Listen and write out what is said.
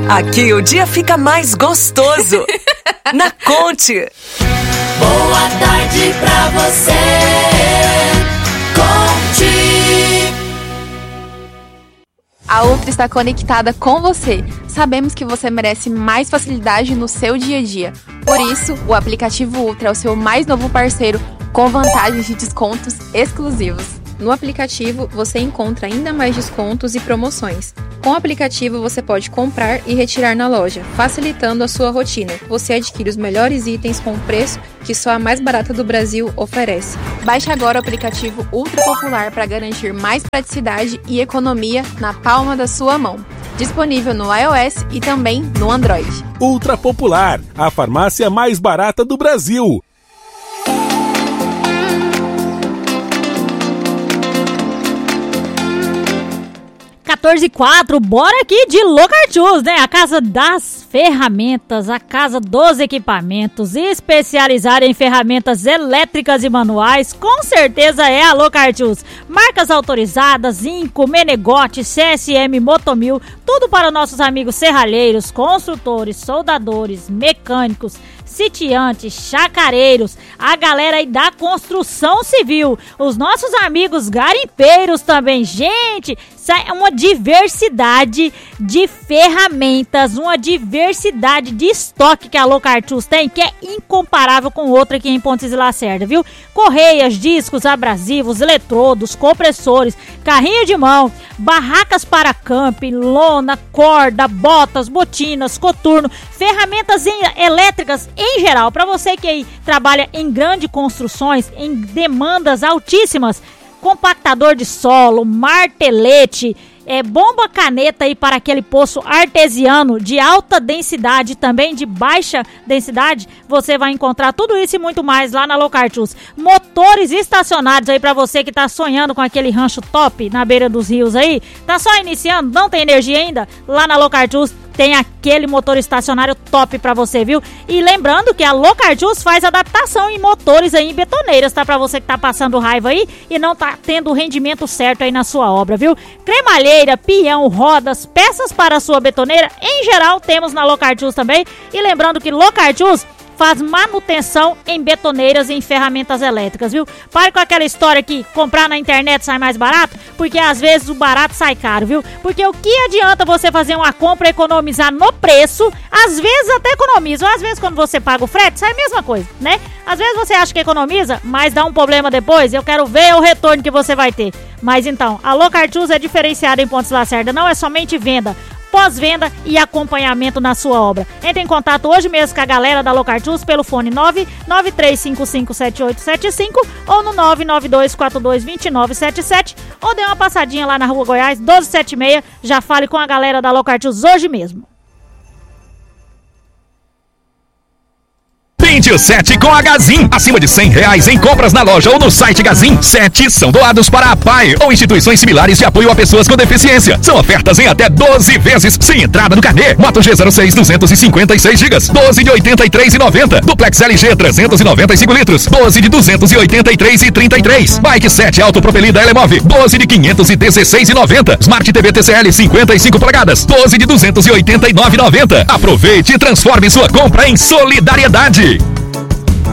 Aqui o dia fica mais gostoso. Na Conte. Boa tarde pra você, Conte. A Ultra está conectada com você. Sabemos que você merece mais facilidade no seu dia a dia. Por isso, o aplicativo Ultra é o seu mais novo parceiro com vantagens de descontos exclusivos. No aplicativo, você encontra ainda mais descontos e promoções. Com o aplicativo, você pode comprar e retirar na loja, facilitando a sua rotina. Você adquire os melhores itens com o preço que só a mais barata do Brasil oferece. Baixe agora o aplicativo Ultra Popular para garantir mais praticidade e economia na palma da sua mão. Disponível no iOS e também no Android. Ultra Popular, a farmácia mais barata do Brasil. 14h04, bora aqui de Locartools, né? A casa das ferramentas, a casa dos equipamentos, especializada em ferramentas elétricas e manuais, com certeza é a Locartools. Marcas autorizadas, Inco, Menegote, CSM, Motomil, tudo para nossos amigos serralheiros, construtores, soldadores, mecânicos, sitiantes, chacareiros, a galera aí da construção civil, os nossos amigos garimpeiros também. Gente, isso é uma diversidade de ferramentas, uma diversidade de estoque que a Locartools tem, que é incomparável com outra aqui em Pontes e Lacerda, viu? Correias, discos, abrasivos, eletrodos, compressores, carrinho de mão, barracas para camping, lona, corda, botas, botinas, coturno, ferramentas elétricas em geral. Para você que aí trabalha em grandes construções, em demandas altíssimas, compactador de solo, martelete, bomba caneta aí para aquele poço artesiano de alta densidade, também de baixa densidade, você vai encontrar tudo isso e muito mais lá na Locartools. Motores estacionários aí para você que tá sonhando com aquele rancho top na beira dos rios aí, tá só iniciando, não tem energia ainda, lá na Locartools tem aquele motor estacionário top pra você, viu? E lembrando que a Locartools faz adaptação em motores aí, em betoneiras, tá? Pra você que tá passando raiva aí e não tá tendo o rendimento certo aí na sua obra, viu? Cremalheira, peão, rodas, peças para a sua betoneira, em geral temos na Locartools também. E lembrando que Locartools faz manutenção em betoneiras e em ferramentas elétricas, viu? Pare com aquela história que comprar na internet sai mais barato, porque às vezes o barato sai caro, viu? Porque o que adianta você fazer uma compra e economizar no preço? Às vezes até economiza, ou às vezes quando você paga o frete, sai a mesma coisa, né? Às vezes você acha que economiza, mas dá um problema depois, eu quero ver o retorno que você vai ter. Mas então, a Locartools é diferenciada em Pontes Lacerda, não é somente venda, pós-venda e acompanhamento na sua obra. Entre em contato hoje mesmo com a galera da Locartools pelo fone 993557875 ou no 992422977 ou dê uma passadinha lá na Rua Goiás 1276, já fale com a galera da Locartools hoje mesmo. 27 com a Gazin. Acima de R$100 em compras na loja ou no site Gazin, 7 são doados para a PAI ou instituições similares de apoio a pessoas com deficiência. São ofertas em até 12 vezes, sem entrada no carnê. Moto G06 256 GB, 12 de R$ 83,90. Duplex LG 395 litros, 12 de R$ 283,33. Bike 7 autopropelida Elemove, 12 de R$ 516,90. Smart TV TCL 55 polegadas, 12 de R$ 289,90. Aproveite e transforme sua compra em solidariedade.